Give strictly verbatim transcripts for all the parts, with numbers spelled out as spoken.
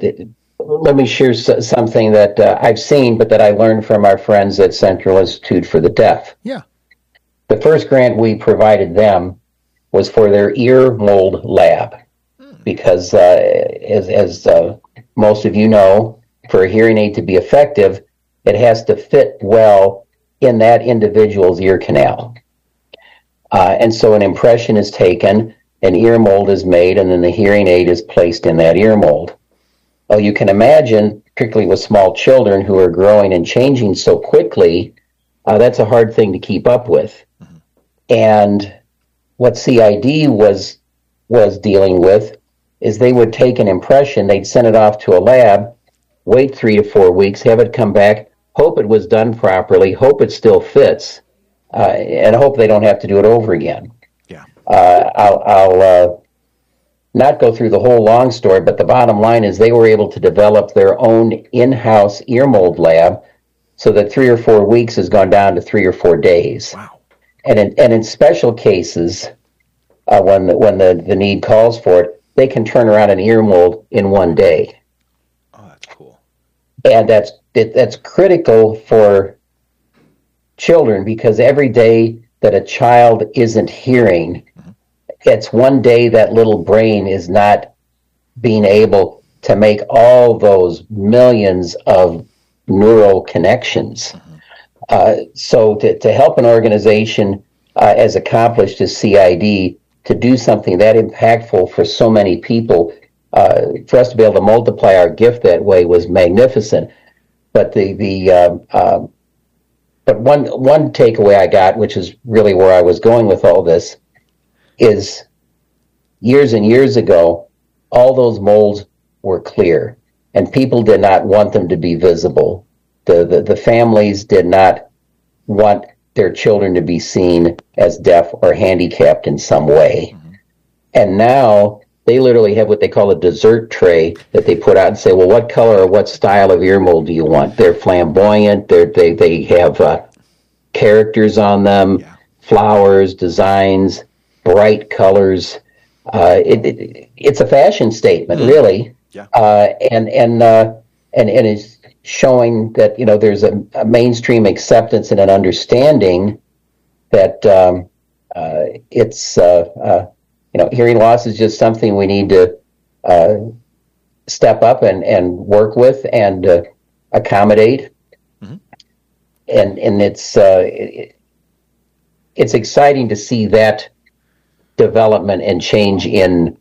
it, let me share s- something that uh, I've seen, but that I learned from our friends at Central Institute for the Deaf. Yeah. The first grant we provided them was for their ear mold lab, because uh, as, as uh, most of you know, for a hearing aid to be effective, it has to fit well in that individual's ear canal. Uh, and so an impression is taken, an ear mold is made, and then the hearing aid is placed in that ear mold. Well, you can imagine, particularly with small children who are growing and changing so quickly, uh, that's a hard thing to keep up with. Mm-hmm. And what C I D was was dealing with is they would take an impression, they'd send it off to a lab, wait three to four weeks, have it come back, hope it was done properly, hope it still fits, uh, and hope they don't have to do it over again. Yeah. Uh, I'll, I'll uh, not go through the whole long story, but the bottom line is they were able to develop their own in-house ear mold lab so that three or four weeks has gone down to three or four days. Wow. And in, and in special cases, uh, when, the, when the, the need calls for it, they can turn around an ear mold in one day. Oh, that's cool. And that's it, that's critical for children, because every day that a child isn't hearing, mm-hmm. it's one day that little brain is not being able to make all those millions of neural connections. Mm-hmm. Uh, so to, to help an organization uh, as accomplished as C I D to do something that impactful for so many people, uh, for us to be able to multiply our gift that way was magnificent. But the the uh, uh, but one one takeaway I got, which is really where I was going with all this, is years and years ago, all those molds were clear, and people did not want them to be visible. The the, the families did not want their children to be seen as deaf or handicapped in some way. Mm-hmm. And now they literally have what they call a dessert tray that they put out and say, well, what color or what style of ear mold do you want? They're flamboyant. They're, they they have uh, characters on them, yeah. flowers, designs, bright colors. Uh, it, it, it's a fashion statement, mm-hmm. really. Yeah. Uh, and and uh, and and it's showing that, you know, there's a, a mainstream acceptance and an understanding that um, uh, it's uh, uh, you know, hearing loss is just something we need to uh, step up and, and work with and uh, accommodate. Mm-hmm. And and it's uh, it, it's exciting to see that development and change in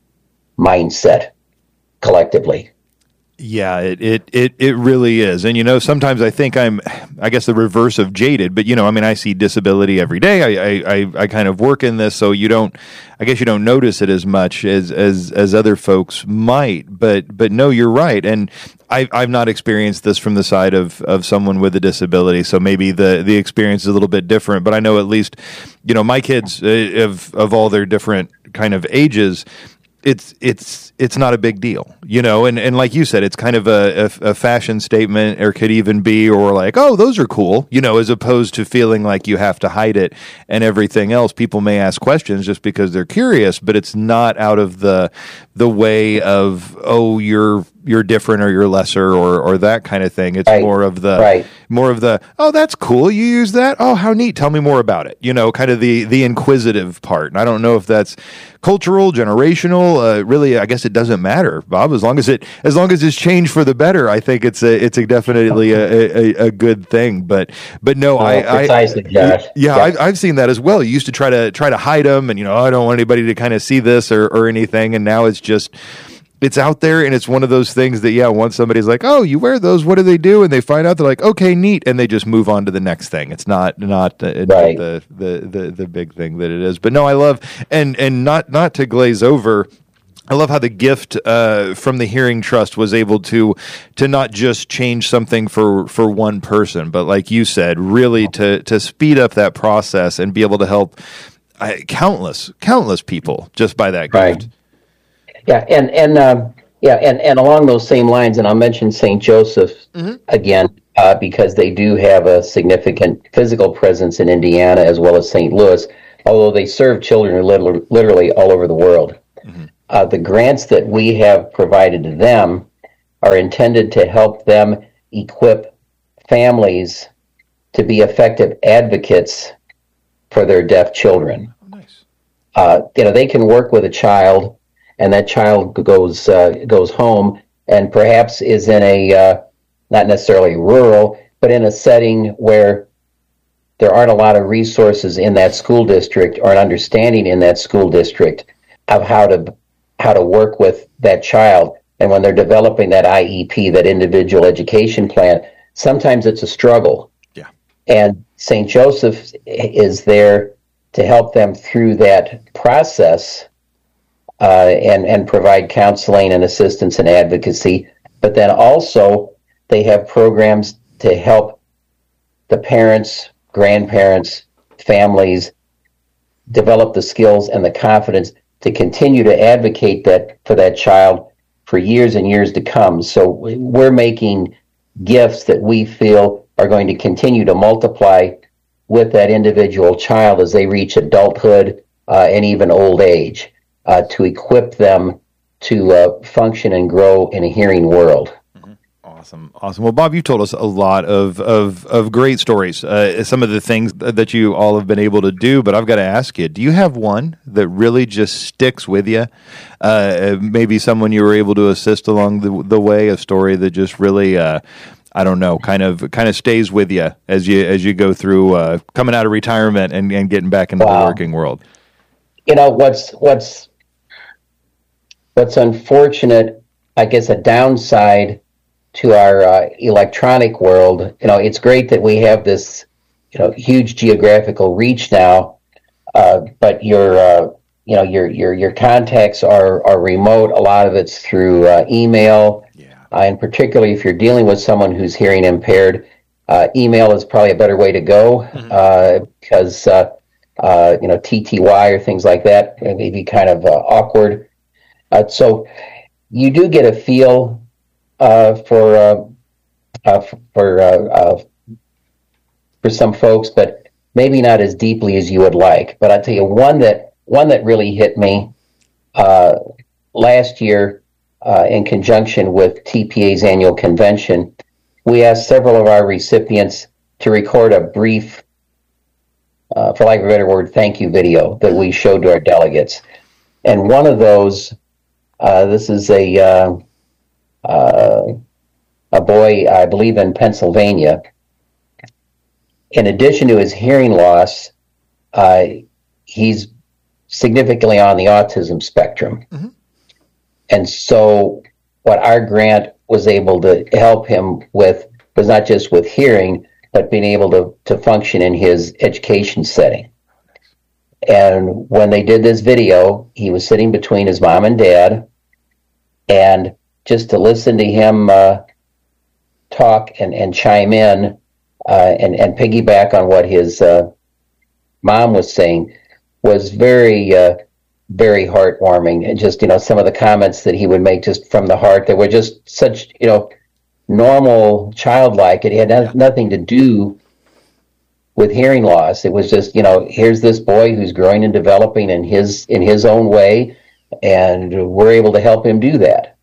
mindset collectively. Yeah, it, it, it, it really is. And, you know, sometimes I think I'm, I guess, the reverse of jaded. But, you know, I mean, I see disability every day. I, I, I, I kind of work in this, so you don't, I guess you don't notice it as much as, as, as other folks might. But, but no, you're right. And I, I've not experienced this from the side of, of someone with a disability. So maybe the, the experience is a little bit different. But I know at least, you know, my kids uh, of, of all their different kind of ages, it's it's it's not a big deal, you know, and, and like you said, it's kind of a, a, a fashion statement, or could even be, or like, oh, those are cool, you know, as opposed to feeling like you have to hide it and everything else. People may ask questions just because they're curious, but it's not out of the the way of, oh, you're you're different or you're lesser or or that kind of thing. It's right. more of the right. more of the, oh, that's cool, you use that, oh, how neat, tell me more about it, you know, kind of the the inquisitive part. And I don't know if that's cultural, generational, uh, really, I guess it doesn't matter, Bob, as long as it as long as it's changed for the better. I think it's a it's a definitely a, a, a good thing. But but no, oh, I precisely, I, Josh. yeah, yeah. I've, I've seen that as well. You used to try to try to hide them, and you know, oh, I don't want anybody to kind of see this or or anything, and now it's just, it's out there, and it's one of those things that, yeah, once somebody's like, oh, you wear those, what do they do? And they find out, they're like, okay, neat, and they just move on to the next thing. It's not not, uh, right. not the, the the the big thing that it is. But no, I love, and and not not to glaze over, I love how the gift uh, from the Hearing Trust was able to to not just change something for, for one person, but like you said, really to to speed up that process and be able to help uh, countless countless people just by that gift. Right. Yeah, and and um, yeah, and, and along those same lines, and I'll mention Saint Joseph mm-hmm. again uh, because they do have a significant physical presence in Indiana as well as Saint Louis, although they serve children literally, literally all over the world. Mm-hmm. Uh, the grants that we have provided to them are intended to help them equip families to be effective advocates for their deaf children. Oh, nice. Uh, you know, they can work with a child, and that child goes uh, goes home and perhaps is in a uh, not necessarily rural, but in a setting where there aren't a lot of resources in that school district or an understanding in that school district of how to how to work with that child. And when they're developing that I E P, that individual education plan, sometimes it's a struggle. Yeah. And Saint Joseph is there to help them through that process uh, and, and provide counseling and assistance and advocacy. But then also they have programs to help the parents, grandparents, families develop the skills and the confidence to continue to advocate that for that child for years and years to come. So we're making gifts that we feel are going to continue to multiply with that individual child as they reach adulthood uh, and even old age, uh, to equip them to uh, function and grow in a hearing world. Awesome. Awesome. Well, Bob, you told us a lot of, of, of great stories, uh, some of the things that you all have been able to do, but I've got to ask you, do you have one that really just sticks with you? Uh, maybe someone you were able to assist along the, the way, a story that just really, uh, I don't know, kind of kind of stays with you as you as you go through uh, coming out of retirement and, and getting back into wow. the working world? You know, what's what's what's unfortunate, I guess a downside to our uh, electronic world, you know, it's great that we have this, you know, huge geographical reach now, uh, but your, uh, you know, your your your contacts are are remote. A lot of it's through uh, email, yeah. uh, and particularly if you're dealing with someone who's hearing impaired, uh, email is probably a better way to go mm-hmm. uh, because uh, uh, you know T T Y or things like that may be kind of uh, awkward. Uh, so you do get a feel. Uh, for uh, uh, for uh, uh, for some folks, but maybe not as deeply as you would like. But I'll tell you one that one that really hit me uh, last year uh, in conjunction with T P A's annual convention. We asked several of our recipients to record a brief, uh, for lack of a better word, thank you video that we showed to our delegates. And one of those, uh, this is a uh, Uh, a boy, I believe, in Pennsylvania. In addition to his hearing loss, uh, he's significantly on the autism spectrum. Mm-hmm. And so what our grant was able to help him with was not just with hearing, but being able to, to function in his education setting. And when they did this video, he was sitting between his mom and dad, and just to listen to him uh, talk and, and chime in uh, and, and piggyback on what his uh, mom was saying was very, uh, very heartwarming. And just, you know, some of the comments that he would make just from the heart that were just such, you know, normal, childlike. It had no, nothing to do with hearing loss. It was just, you know, here's this boy who's growing and developing in his in his own way, and we're able to help him do that.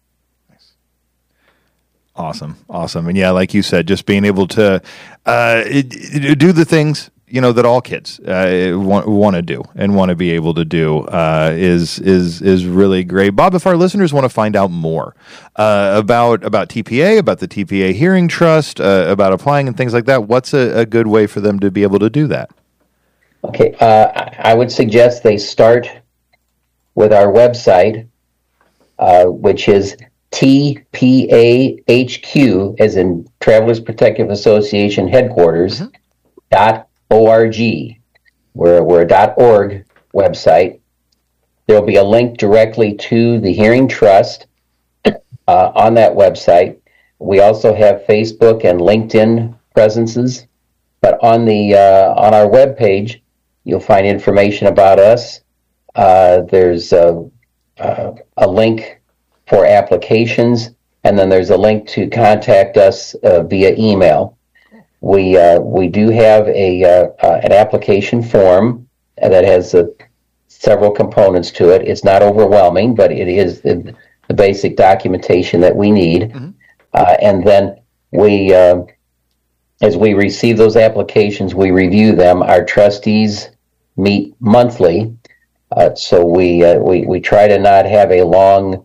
Awesome. Awesome. And yeah, like you said, just being able to uh, it, it, do the things, you know, that all kids uh, want, want to do and want to be able to do uh, is is is really great. Bob, if our listeners want to find out more uh, about about T P A, about the T P A Hearing Trust, uh, about applying and things like that, what's a, a good way for them to be able to do that? Okay. Uh, I would suggest they start with our website, uh, which is T P A H Q, as in Travelers Protective Association headquarters, mm-hmm. dot org. We're, we're a dot org website. There'll be a link directly to the Hearing Trust uh, on that website. We also have Facebook and LinkedIn presences, but on the uh, on our webpage, you'll find information about us. Uh, there's a, a, a link for applications, and then there's a link to contact us uh, via email. We uh, we do have a uh, uh, an application form that has uh, several components to it. It's not overwhelming, but it is the, the basic documentation that we need. Mm-hmm. Uh, and then we, uh, as we receive those applications, we review them. Our trustees meet monthly, uh, so we, uh, we we try to not have a long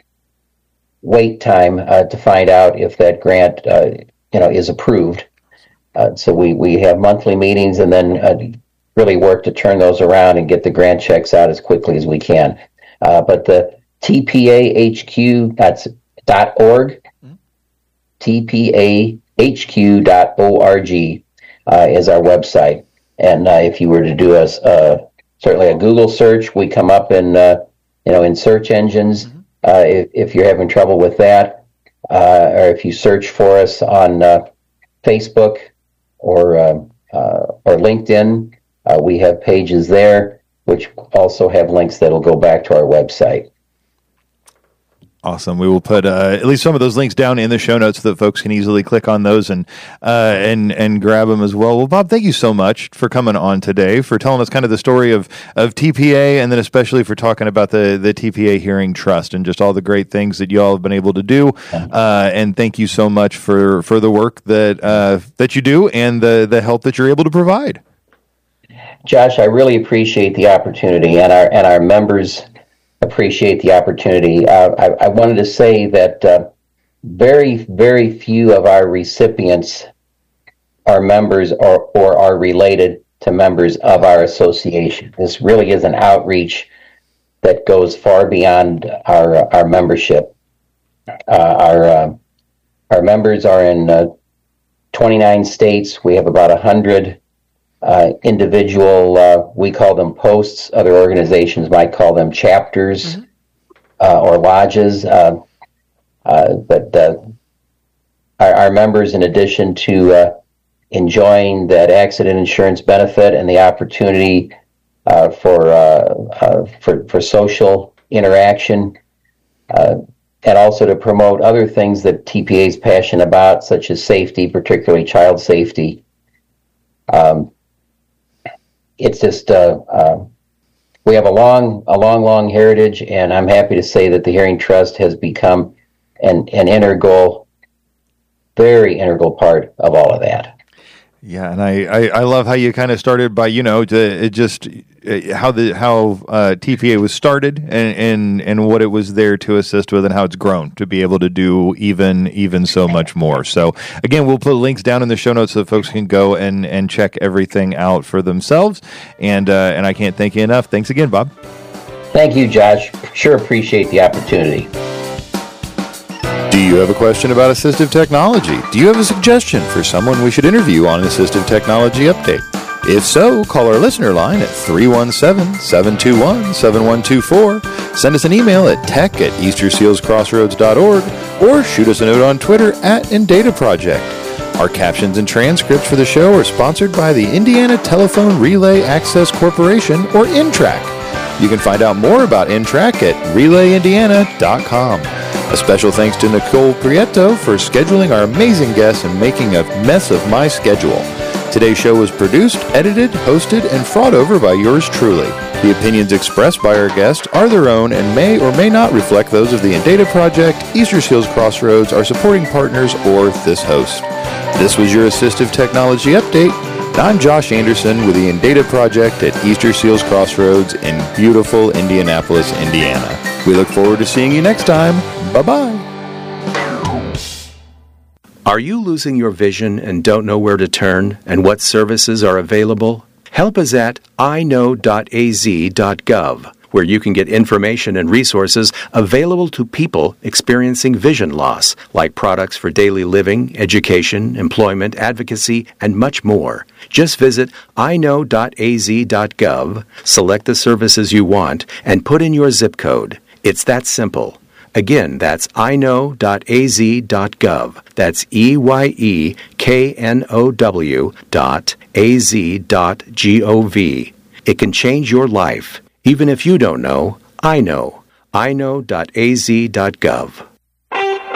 wait time uh, to find out if that grant, uh, you know, is approved. Uh, so we, we have monthly meetings, and then uh, really work to turn those around and get the grant checks out as quickly as we can. Uh, but the T P A H Q dot org, mm-hmm. T P A H Q dot org uh, is our website. And uh, if you were to do a, uh, certainly a Google search, we come up in, uh, you know, in search engines. Mm-hmm. Uh, if, if you're having trouble with that, uh, or if you search for us on uh, Facebook or uh, uh, or LinkedIn, uh, we have pages there, which also have links that'll go back to our website. Awesome. We will put uh, at least some of those links down in the show notes so that folks can easily click on those and uh, and and grab them as well. Well, Bob, thank you so much for coming on today, for telling us kind of the story of, of T P A, and then especially for talking about the, the T P A Hearing Trust and just all the great things that you all have been able to do. Uh, and thank you so much for, for the work that uh, that you do and the, the help that you're able to provide. Josh, I really appreciate the opportunity, and our and our members appreciate the opportunity. Uh, I, I wanted to say that uh, very, very few of our recipients are members or, or are related to members of our association. This really is an outreach that goes far beyond our our membership. Uh, our uh, our members are in uh, twenty-nine states. We have about one hundred Uh, individual, uh, we call them posts. Other organizations might call them chapters, mm-hmm. uh, or lodges. Uh, uh, but uh, our, our members, in addition to uh, enjoying that accident insurance benefit and the opportunity uh, for, uh, uh, for for social interaction, uh, and also to promote other things that T P A is passionate about, such as safety, particularly child safety. Um, It's just uh, uh, we have a long, a long, long heritage, and I'm happy to say that the Hearing Trust has become an an integral, very integral part of all of that. Yeah, and I, I, I love how you kind of started by, you know, to, it just uh, how the how uh, T P A was started and, and and what it was there to assist with, and how it's grown to be able to do even even so much more. So again, we'll put links down in the show notes so that folks can go and, and check everything out for themselves. And uh, and I can't thank you enough. Thanks again, Bob. Thank you, Josh. Sure appreciate the opportunity. Do you have a question about assistive technology? Do you have a suggestion for someone we should interview on an Assistive Technology Update? If so, call our listener line at three one seven, seven two one, seven one two four, send us an email at tech at easter seals crossroads dot org, or shoot us a note on Twitter at Indata Project. Our captions and transcripts for the show are sponsored by the Indiana Telephone Relay Access Corporation, or I N T R A C. You can find out more about I N T R A C at relay indiana dot com. A special thanks to Nicole Prieto for scheduling our amazing guests and making a mess of my schedule. Today's show was produced, edited, hosted, and fought over by yours truly. The opinions expressed by our guests are their own and may or may not reflect those of the Indata Project, Easter Seals Crossroads, our supporting partners, or this host. This was your Assistive Technology Update. I'm Josh Anderson with the Indata Project at Easter Seals Crossroads in beautiful Indianapolis, Indiana. We look forward to seeing you next time. Bye-bye. Are you losing your vision and don't know where to turn and what services are available? Help is at i know dot a z dot gov, where you can get information and resources available to people experiencing vision loss, like products for daily living, education, employment, advocacy, and much more. Just visit i know dot a z dot gov, select the services you want, and put in your zip code. It's that simple. Again, that's i know dot a z dot gov. That's E Y E K N O W dot A Z dot G O V. It can change your life. Even if you don't know, I know. i know dot a z dot gov.